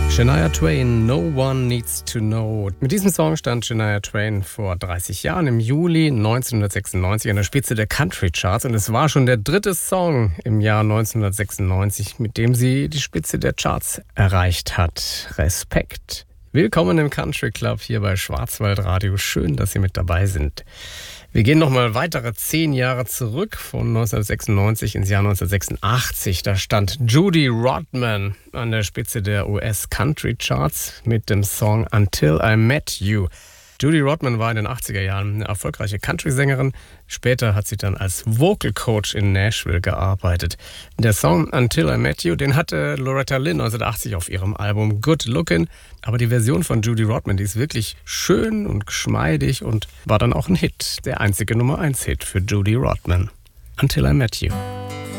Shania Twain, No One Needs to Know. Mit diesem Song stand Shania Twain vor 30 Jahren im Juli 1996 an der Spitze der Country Charts und es war schon der dritte Song im Jahr 1996, mit dem sie die Spitze der Charts erreicht hat. Respekt. Willkommen im Country Club hier bei Schwarzwaldradio. Schön, dass Sie mit dabei sind. Wir gehen nochmal weitere 10 Jahre zurück, von 1996 ins Jahr 1986. Da stand Judy Rodman an der Spitze der US Country Charts mit dem Song Until I Met You. Judy Rodman war in den 80er Jahren eine erfolgreiche Country-Sängerin. Später hat sie dann als Vocal Coach in Nashville gearbeitet. Der Song Until I Met You, den hatte Loretta Lynn 1980 auf ihrem Album Good Lookin'. Aber die Version von Judy Rodman, die ist wirklich schön und geschmeidig und war dann auch ein Hit. Der einzige Nummer-1-Hit für Judy Rodman. Until I Met You.